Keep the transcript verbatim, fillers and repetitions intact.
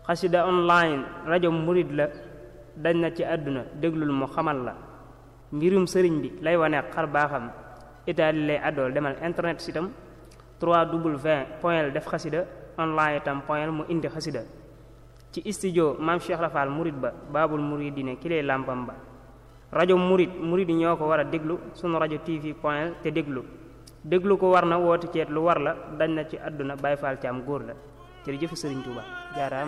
xasida online rajo murid la dañ na ci àdduna déglul mu xamal la mbirum sëriñ bi lay wane xar baaxam itaali lay àddool demal internet sitam w point def xasida online itam point mu indi xasida ci studio maam Cheikh Rafal murid ba baabul muridine ki lay làmpam ba rajo murid murid yi ñoo ko war a déglu sunu rajo tv point te déglu déglu ko war na woote ceet lu war la dañ na ci àdduna Baay Faal ci am góor la jërëjëf Sëriñ Tuuba jaaraama